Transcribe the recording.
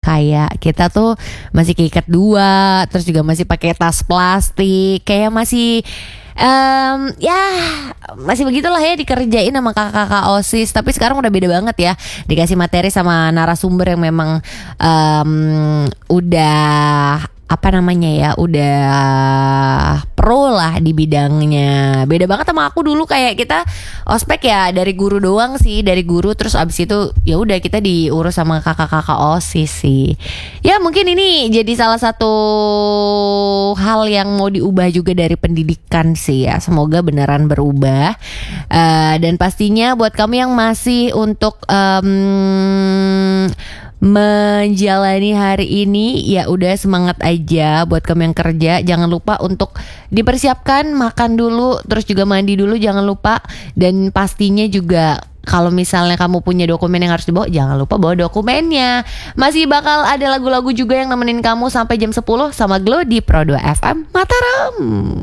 kayak kita tuh masih keikat dua, terus juga masih pakai tas plastik, kayak masih ya masih begitulah ya dikerjain sama kakak-kakak OSIS. Tapi sekarang udah beda banget ya, dikasih materi sama narasumber yang memang udah apa namanya ya, udah pro lah di bidangnya. Beda banget sama aku dulu, kayak kita ospek ya dari guru doang sih, dari guru terus abis itu ya udah kita diurus sama kakak-kakak OSIS sih. Ya mungkin ini jadi salah satu hal yang mau diubah juga dari pendidikan sih ya. Semoga beneran berubah. Dan pastinya buat kamu yang masih untuk menjalani hari ini, ya udah semangat aja. Buat kamu yang kerja, jangan lupa untuk dipersiapkan, makan dulu, terus juga mandi dulu, jangan lupa. Dan pastinya juga kalau misalnya kamu punya dokumen yang harus dibawa, jangan lupa bawa dokumennya. Masih bakal ada lagu-lagu juga yang nemenin kamu sampai jam 10 sama Glow di Pro 2 FM Mataram.